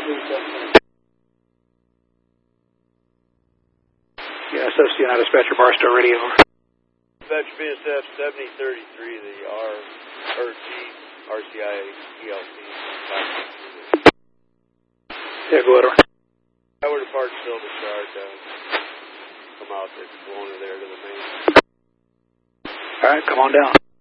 Yeah, SFC United Dispatcher, Barstow Radio. Dispatcher BSF 7033, the RCI ELC. Yeah, go ahead. I would depart Silver Star to come out there, go on there to the main. All right, come on down.